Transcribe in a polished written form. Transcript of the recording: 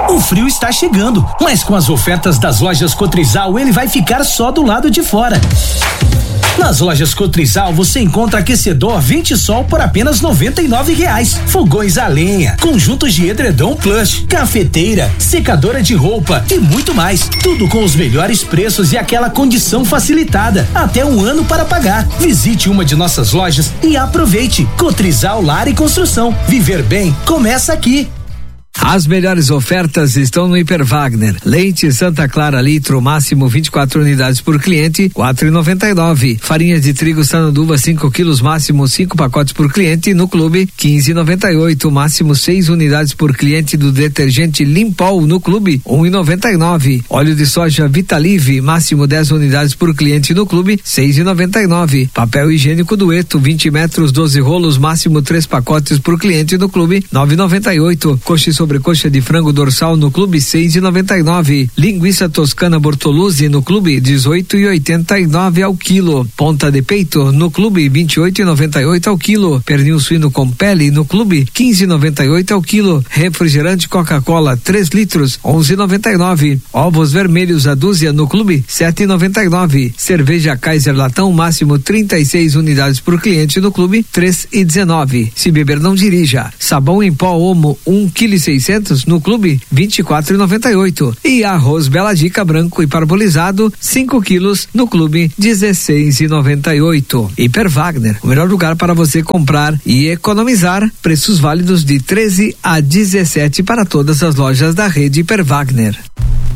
O frio está chegando, mas com as ofertas das lojas Cotrizal ele vai ficar só do lado de fora. Nas lojas Cotrizal você encontra aquecedor Ventisol por apenas R$99, fogões a lenha, conjuntos de edredom plush, cafeteira, secadora de roupa e muito mais. Tudo com os melhores preços e aquela condição facilitada. Até 1 ano para pagar. Visite uma de nossas lojas e aproveite. Cotrizal Lar e Construção. Viver bem começa aqui. As melhores ofertas estão no Hiper Wagner. Leite Santa Clara litro, máximo 24 unidades por cliente, R$4,99. Farinha de trigo Sananduva 5 quilos, máximo 5 pacotes por cliente. No clube, R$15,98. Máximo 6 unidades por cliente do detergente Limpol. No clube, R$1,99. Óleo de soja Vitalive, máximo 10 unidades por cliente. No clube, R$6,99. Papel higiênico Dueto 20 metros, 12 rolos, máximo 3 pacotes por cliente. No clube, R$9,98. Coxa e sobrecoxa de frango dorsal no clube, R$6,99. Linguiça toscana Bortoluzzi no clube, R$18,89 ao quilo. Ponta de peito no clube, R$28,98 ao quilo. Pernil suíno com pele no clube, R$15,98 ao quilo. Refrigerante Coca-Cola 3 litros, R$11,99. Ovos vermelhos a dúzia no clube, R$7,99. Cerveja Kaiser latão, máximo 36 unidades por cliente. No clube, R$3,19. Se beber não dirija. Sabão em pó Omo 1,6 kg no clube, R$24,98. E arroz Bela Dica branco e parbolizado 5 quilos no clube, R$16,98. Hiper Wagner, o melhor lugar para você comprar e economizar. Preços válidos de 13 a 17 para todas as lojas da rede Hiper Wagner.